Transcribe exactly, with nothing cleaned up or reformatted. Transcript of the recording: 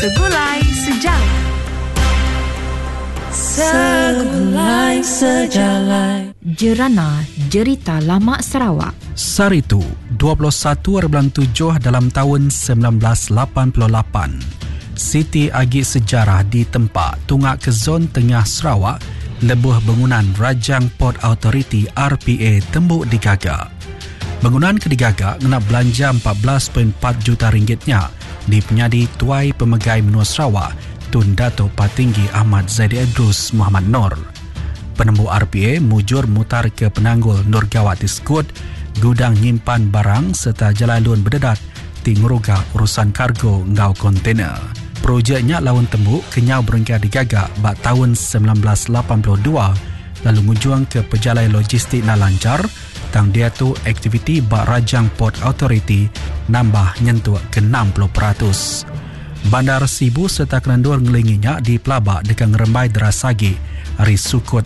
Segulai Sejarah. Segulai Sejarah. Jerana Jerita Lama Sarawak. Saritu, dua puluh satu bulan tujuh dalam tahun sembilan belas lapan puluh lapan. Siti Agi Sejarah di tempat Tungak ke Zon Tengah Sarawak, lebuh bangunan Rajang Port Authority R P A tembuk digagak. Bangunan ke digagak kena belanja empat belas perpuluhan empat juta ringgitnya di penyadi Tuai Pemegai Menua Sarawak Tun Dato' Patinggi Ahmad Zaidi Idrus Muhammad Nur. Penemu R P A mujur mutar ke Penanggul Nurgawat Diskut, gudang nyimpan barang serta jalan berdedat di nguruga urusan kargo ngau kontainer. Projeknya lawan tembuk kenyau berengkar digagak bak tahun sembilan belas lapan puluh dua, lalu ngujuang ke pejalai logistik na lancar, tang dia tu aktiviti bak Rajang Port Authority nambah nyentuh ke enam puluh peratus. Bandar Sibu serta Kelandur ngelinginya di pelabak dekat ngerembai derasagi hari sukut